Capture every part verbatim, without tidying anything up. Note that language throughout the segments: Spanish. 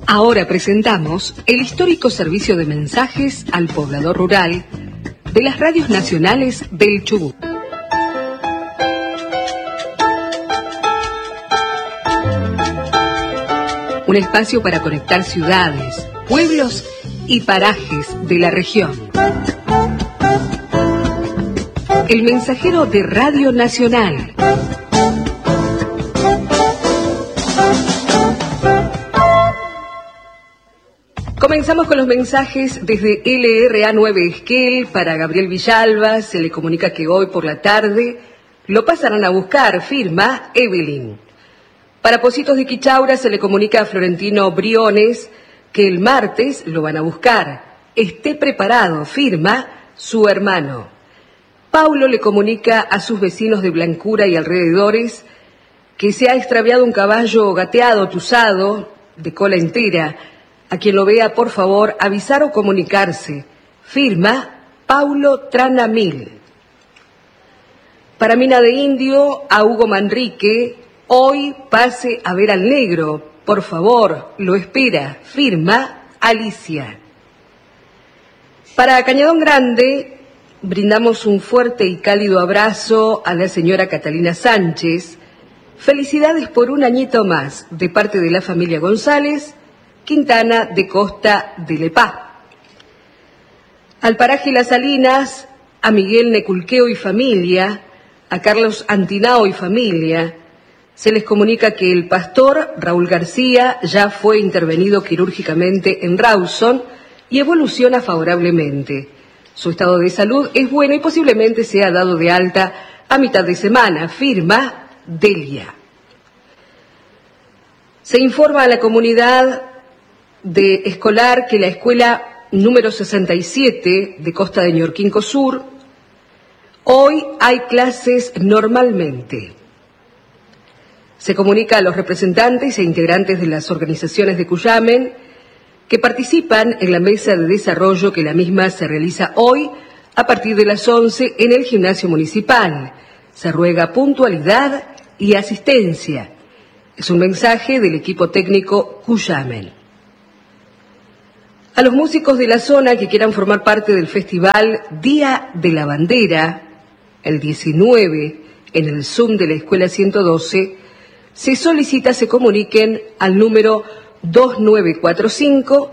Ahora presentamos el histórico servicio de mensajes al poblador rural de las radios nacionales del Chubut. Un espacio para conectar ciudades, pueblos y parajes de la región. El mensajero de Radio Nacional. Comenzamos con los mensajes desde L R A nueve Esquel para Gabriel Villalba. Se le comunica que hoy por la tarde lo pasarán a buscar, firma Evelyn. Para Pocitos de Quichaura se le comunica a Florentino Briones que el martes lo van a buscar. Esté preparado, firma su hermano. Paulo le comunica a sus vecinos de Blancura y alrededores que se ha extraviado un caballo gateado, tuzado, de cola entera. A quien lo vea, por favor, avisar o comunicarse. Firma Paulo Tranamil. Para Mina de Indio, a Hugo Manrique, hoy pase a ver al negro. Por favor, lo espera. Firma Alicia. Para Cañadón Grande, brindamos un fuerte y cálido abrazo a la señora Catalina Sánchez. Felicidades por un añito más, de parte de la familia González, Quintana de Costa de Lepá. Al paraje Las Salinas, a Miguel Neculqueo y familia, a Carlos Antinao y familia, se les comunica que el pastor Raúl García ya fue intervenido quirúrgicamente en Rawson y evoluciona favorablemente. Su estado de salud es bueno y posiblemente sea dado de alta a mitad de semana, firma Delia. Se informa a la comunidad de escolar que la escuela número sesenta y siete de Costa de Ñorquinco Sur, hoy hay clases normalmente. Se comunica a los representantes e integrantes de las organizaciones de Cuyamen que participan en la mesa de desarrollo que la misma se realiza hoy a partir de las once en el gimnasio municipal. Se ruega puntualidad y asistencia. Es un mensaje del equipo técnico Cuyamen. A los músicos de la zona que quieran formar parte del festival Día de la Bandera, el diecinueve, en el Zoom de la Escuela ciento doce, se solicita se comuniquen al número dos nueve cuatro cinco,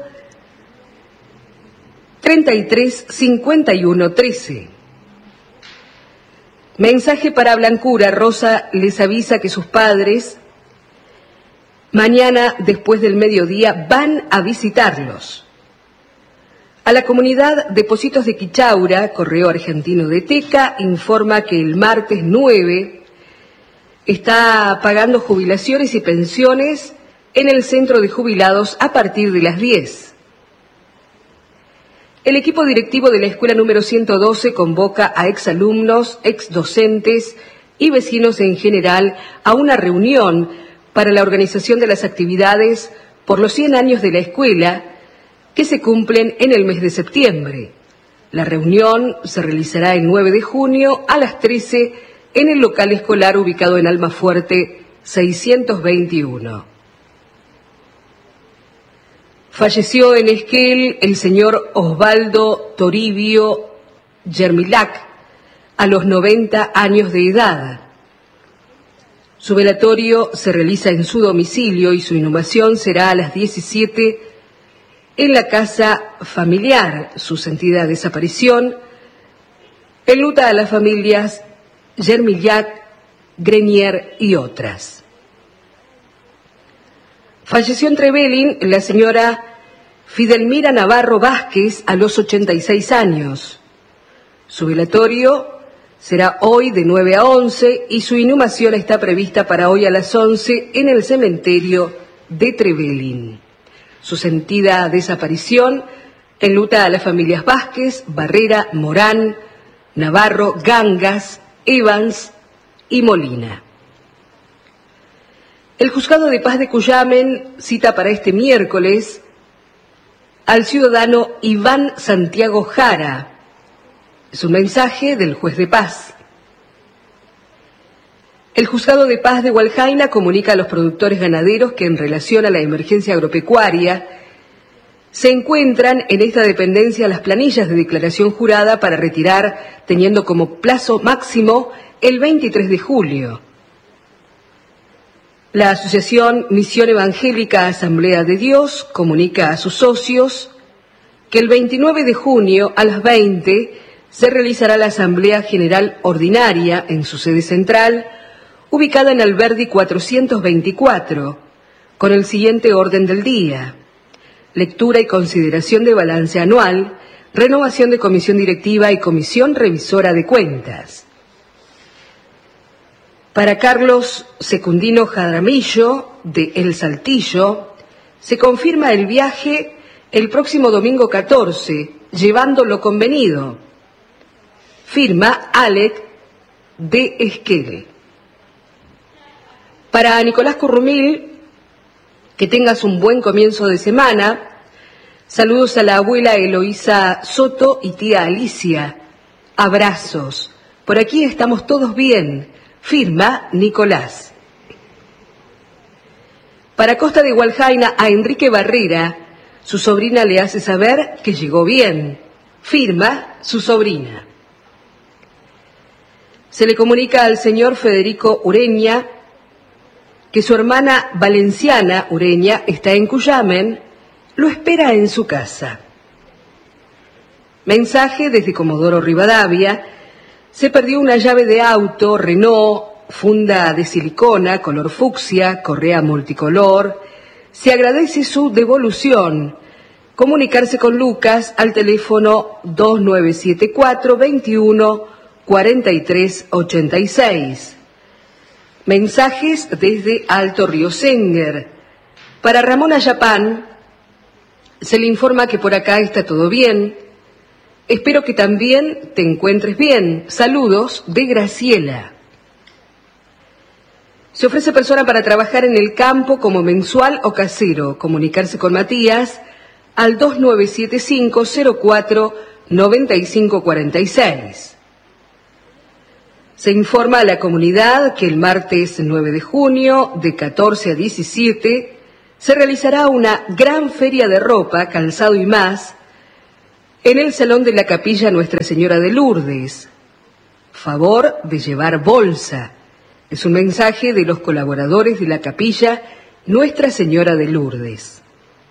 treinta y tres cincuenta y uno trece. Mensaje para Blancura. Rosa les avisa que sus padres mañana, después del mediodía, van a visitarlos. A la comunidad de Pocitos de Quichaura, Correo Argentino de Teca, informa que el martes nueve está pagando jubilaciones y pensiones en el centro de jubilados a partir de las diez. El equipo directivo de la escuela número ciento doce convoca a exalumnos, exdocentes y vecinos en general a una reunión para la organización de las actividades por los cien años de la escuela que se cumplen en el mes de septiembre. La reunión se realizará el nueve de junio a las trece en el local escolar ubicado en Almafuerte seiscientos veintiuno. Falleció en Esquel el señor Osvaldo Toribio Yermilac a los noventa años de edad. Su velatorio se realiza en su domicilio y su inhumación será a las diecisiete en la casa familiar. Su sentida desaparición enluta a las familias Yermillac, Grenier y otras. Falleció en Trevelin la señora Fidelmira Navarro Vázquez a los ochenta y seis años. Su velatorio será hoy de nueve a once y su inhumación está prevista para hoy a las once en el cementerio de Trevelin. Su sentida desaparición enluta a las familias Vázquez, Barrera, Morán, Navarro, Gangas, Evans y Molina. El Juzgado de Paz de Cuyamen cita para este miércoles al ciudadano Iván Santiago Jara. Es un mensaje del juez de paz. El Juzgado de Paz de Hualjaina comunica a los productores ganaderos que en relación a la emergencia agropecuaria se encuentran en esta dependencia las planillas de declaración jurada para retirar, teniendo como plazo máximo el veintitrés de julio. La Asociación Misión Evangélica Asamblea de Dios comunica a sus socios que el veintinueve de junio a las veinte se realizará la Asamblea General Ordinaria en su sede central, ubicada en Alberdi cuatrocientos veinticuatro, con el siguiente orden del día: lectura y consideración de balance anual, renovación de comisión directiva y comisión revisora de cuentas. Para Carlos Secundino Jaramillo, de El Saltillo, se confirma el viaje el próximo domingo catorce, llevando lo convenido. Firma Alec de Esquele. Para Nicolás Currumil, que tengas un buen comienzo de semana. Saludos a la abuela Eloísa Soto y tía Alicia. Abrazos. Por aquí estamos todos bien. Firma Nicolás. Para Costa de Hualjaina, a Enrique Barrera, su sobrina le hace saber que llegó bien. Firma su sobrina. Se le comunica al señor Federico Ureña que su hermana Valenciana Ureña está en Cuyamen, lo espera en su casa. Mensaje desde Comodoro Rivadavia: se perdió una llave de auto Renault, funda de silicona, color fucsia, correa multicolor. Se agradece su devolución. Comunicarse con Lucas al teléfono dos nueve siete cuatro, veintiuno, cuarenta y tres, ochenta y seis. Mensajes desde Alto Río Senger. Para Ramón Ayapán, se le informa que por acá está todo bien. Espero que también te encuentres bien. Saludos de Graciela. Se ofrece persona para trabajar en el campo como mensual o casero. Comunicarse con Matías al dos nueve siete cinco, cero cuatro, nueve cinco cuatro seis. Se informa a la comunidad que el martes nueve de junio, de catorce a diecisiete, se realizará una gran feria de ropa, calzado y más, en el Salón de la Capilla Nuestra Señora de Lourdes. Favor de llevar bolsa. Es un mensaje de los colaboradores de la Capilla Nuestra Señora de Lourdes.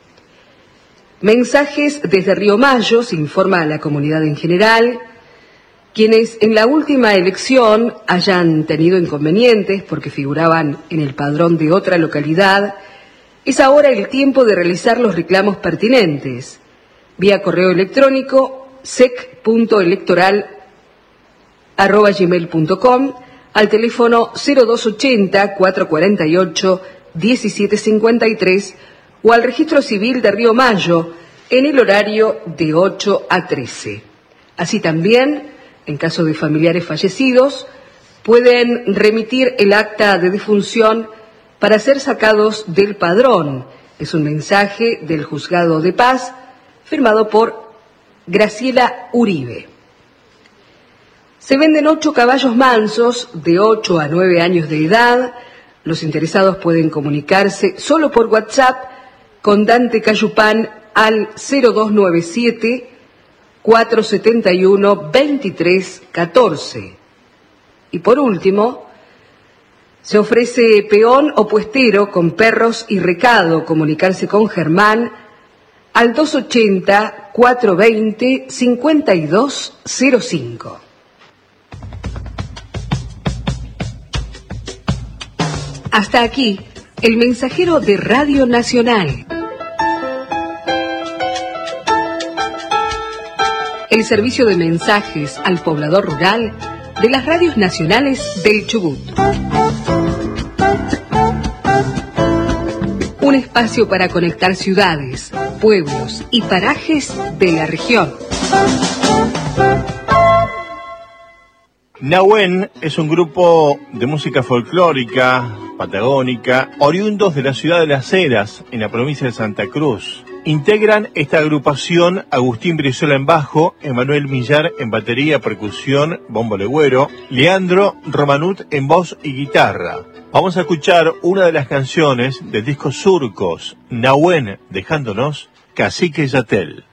Mensajes desde Río Mayo, se informa a la comunidad en general. Quienes en la última elección hayan tenido inconvenientes porque figuraban en el padrón de otra localidad, es ahora el tiempo de realizar los reclamos pertinentes. Vía correo electrónico sec punto electoral arroba gmail punto com, al teléfono cero dos ochenta, cuatrocientos cuarenta y ocho, diecisiete cincuenta y tres o al registro civil de Río Mayo en el horario de ocho a trece. Así también, en caso de familiares fallecidos, pueden remitir el acta de defunción para ser sacados del padrón. Es un mensaje del Juzgado de Paz firmado por Graciela Uribe. Se venden ocho caballos mansos de ocho a nueve años de edad. Los interesados pueden comunicarse solo por WhatsApp con Dante Cayupán al cero dos nueve siete, cuatrocientos setenta y uno, veintitrés catorce. Y por último, se ofrece peón o puestero con perros y recado. Comunicarse con Germán al doscientos ochenta, cuatrocientos veinte, cincuenta y dos cero cinco. Hasta aquí, el mensajero de Radio Nacional. El servicio de mensajes al poblador rural de las radios nacionales del Chubut. Un espacio para conectar ciudades, pueblos y parajes de la región. Nahuen es un grupo de música folclórica, patagónica, oriundos de la ciudad de Las Heras, en la provincia de Santa Cruz. Integran esta agrupación Agustín Brizuela en bajo, Emanuel Millar en batería, percusión, bombo legüero, Leandro Romanut en voz y guitarra. Vamos a escuchar una de las canciones del disco Surcos, Nahuen, dejándonos Cacique Yatel.